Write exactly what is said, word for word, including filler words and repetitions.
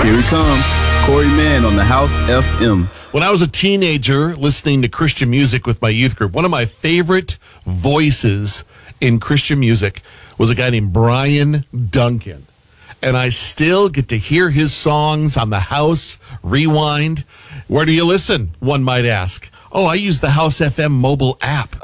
Here he comes, Corey Mann on the House F M. When I was a teenager listening to Christian music with my youth group, one of my favorite voices in Christian music was a guy named Brian Duncan. And I still get to hear his songs on the House Rewind. Where do you listen, one might ask? Oh, I use the House F M mobile app.